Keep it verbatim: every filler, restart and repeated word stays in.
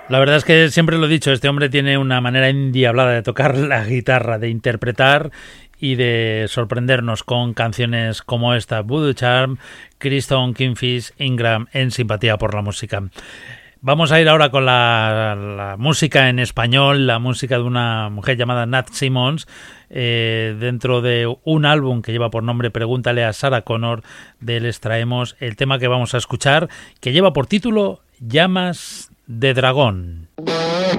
La verdad es que siempre lo he dicho, este hombre tiene una manera endiablada de tocar la guitarra, de interpretar y de sorprendernos con canciones como esta, Voodoo Charm, Kristen Kingfish, Ingram, en Simpatía por la Música. Vamos a ir ahora con la, la música en español, la música de una mujer llamada Nat Simmons, eh, dentro de un álbum que lleva por nombre Pregúntale a Sarah Connor. De él extraemos el tema que vamos a escuchar, que lleva por título Llamas de Dragón.